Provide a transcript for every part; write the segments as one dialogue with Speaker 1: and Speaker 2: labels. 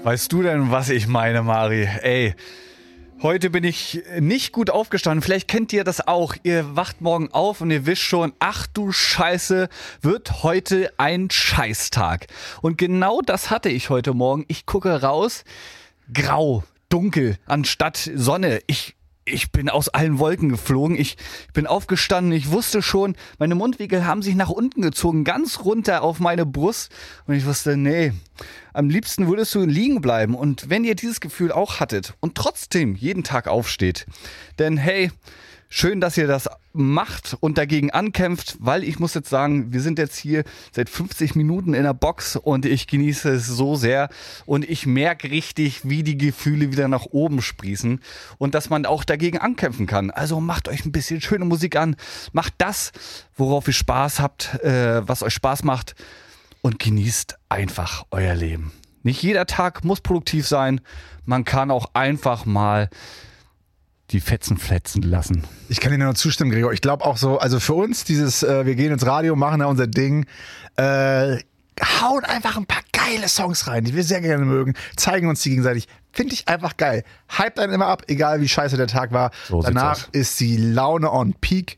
Speaker 1: Weißt du denn, was ich meine, Mari? Ey, heute bin ich nicht gut aufgestanden. Vielleicht kennt ihr das auch. Ihr wacht morgen auf und ihr wisst schon, ach du Scheiße, wird heute ein Scheißtag. Und genau das hatte ich heute Morgen. Ich gucke raus, grau, dunkel, anstatt Sonne. Ich bin aus allen Wolken geflogen. Ich bin aufgestanden. Ich wusste schon, meine Mundwinkel haben sich nach unten gezogen, ganz runter auf meine Brust. Und ich wusste, nee, am liebsten würdest du liegen bleiben. Und wenn ihr dieses Gefühl auch hattet und trotzdem jeden Tag aufsteht, denn hey, schön, dass ihr das macht und dagegen ankämpft, weil ich muss jetzt sagen, wir sind jetzt hier seit 50 Minuten in der Box und ich genieße es so sehr und ich merke richtig, wie die Gefühle wieder nach oben sprießen und dass man auch dagegen ankämpfen kann. Also macht euch ein bisschen schöne Musik an, macht das, worauf ihr Spaß habt, was euch Spaß macht und genießt einfach euer Leben. Nicht jeder Tag muss produktiv sein, man kann auch einfach mal die Fetzen fletzen lassen.
Speaker 2: Ich kann dir nur zustimmen, Gregor. Ich glaube auch so, also für uns dieses, wir gehen ins Radio, machen da unser Ding, hauen einfach ein paar geile Songs rein, die wir sehr gerne mögen, zeigen uns die gegenseitig. Finde ich einfach geil. Hype einen immer ab, egal wie scheiße der Tag war. So danach ist die Laune on peak.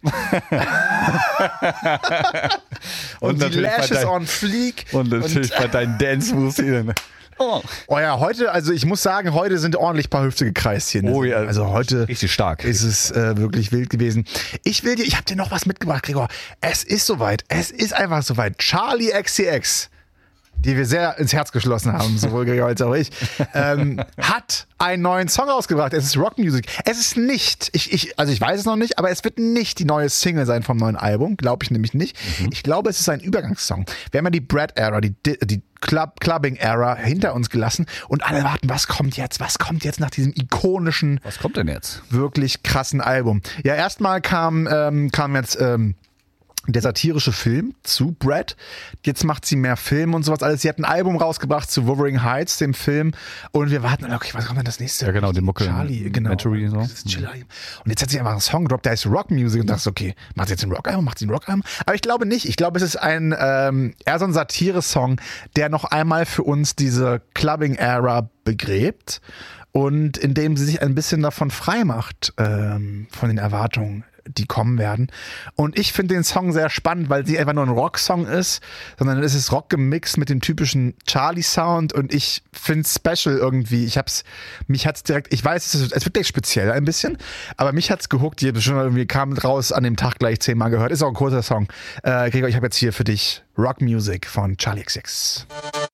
Speaker 2: und die Lashes on fleek.
Speaker 1: Und natürlich bei deinen Dance-Moves hier.
Speaker 2: Oh ja, heute, also ich muss sagen, heute sind ordentlich ein paar Hüfte gekreist hier.
Speaker 1: Oh ja,
Speaker 2: also heute
Speaker 1: richtig stark.
Speaker 2: Ist es wirklich wild gewesen. Ich habe dir noch was mitgebracht, Gregor. Es ist soweit. Es ist einfach soweit. Charli XCX, die wir sehr ins Herz geschlossen haben, sowohl Gregor als auch ich, hat einen neuen Song rausgebracht. Es ist Rockmusik. Es ist nicht, ich weiß es noch nicht, aber es wird nicht die neue Single sein vom neuen Album. Glaube ich nämlich nicht. Ich glaube, es ist ein Übergangssong. Wir haben ja die Brad-Ära, die Clubbing-Ära hinter uns gelassen und alle warten, was kommt jetzt? Was kommt jetzt nach diesem ikonischen,
Speaker 1: was kommt denn jetzt?
Speaker 2: Wirklich krassen Album? Ja, erstmal kam jetzt der satirische Film zu Brad. Jetzt macht sie mehr Film und sowas alles. Sie hat ein Album rausgebracht zu Wuthering Heights, dem Film. Und wir warten, okay, was kommt denn das nächste?
Speaker 1: Ja, genau, den Mucke.
Speaker 2: Charli, genau. So. Und jetzt hat sie einfach einen Song gedroppt, der heißt Rockmusik und dachte, okay, macht sie jetzt ein Rockalbum? Macht sie ein Rockalbum? Aber ich glaube nicht. Ich glaube, es ist eher so ein Satire-Song, der noch einmal für uns diese Clubbing-Ära begräbt und in dem sie sich ein bisschen davon frei macht, von den Erwartungen, die kommen werden. Und ich finde den Song sehr spannend, weil sie einfach nur ein Rocksong ist, sondern es ist Rock gemixt mit dem typischen Charli-Sound und ich finde es special irgendwie. Mich hat's direkt, ich weiß, es wird gleich speziell ein bisschen, aber mich hat's gehuckt. Ich habe schon irgendwie, kam raus an dem Tag gleich 10-mal gehört. Ist auch ein kurzer Song. Gregor, ich habe jetzt hier für dich Rockmusik von Charli XCX.